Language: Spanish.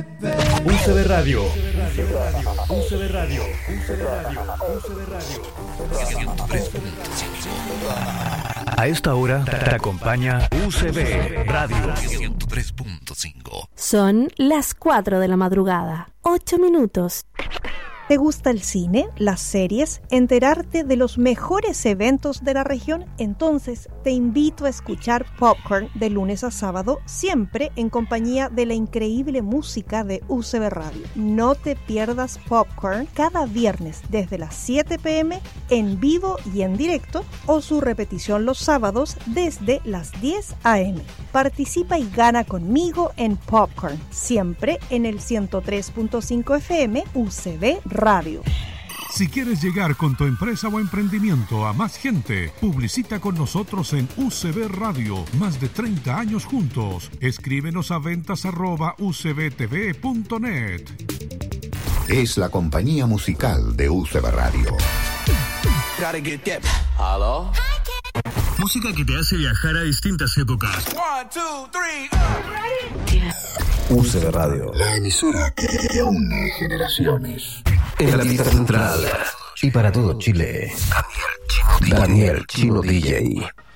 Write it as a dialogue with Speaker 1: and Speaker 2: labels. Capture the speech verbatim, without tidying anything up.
Speaker 1: U C B Radio. U C B Radio. U C B Radio. U C B Radio. U C B Radio. A esta hora te acompaña U C B Radio ciento tres punto cinco.
Speaker 2: Son las cuatro de la madrugada. ocho minutos.
Speaker 3: ¿Te gusta el cine, las series, enterarte de los mejores eventos de la región? Entonces te invito a escuchar Popcorn de lunes a sábado, siempre en compañía de la increíble música de U C B Radio. No te pierdas Popcorn cada viernes desde las siete pm en vivo y en directo, o su repetición los sábados desde las diez a.m. Participa y gana conmigo en Popcorn, siempre en el ciento tres punto cinco F M U C B Radio.
Speaker 4: Si quieres llegar con tu empresa o emprendimiento a más gente, publicita con nosotros en U C B Radio. Más de treinta años juntos. Escríbenos a ventas arroba u c b t v punto net.
Speaker 5: Es la compañía musical de U C B Radio.
Speaker 6: ¿Aló?
Speaker 7: Música que te hace viajar a distintas épocas.
Speaker 6: One, two, three,
Speaker 5: U C B Radio, la emisora que une generaciones.
Speaker 8: En la pista central y para todo Chile, Daniel Chino D J.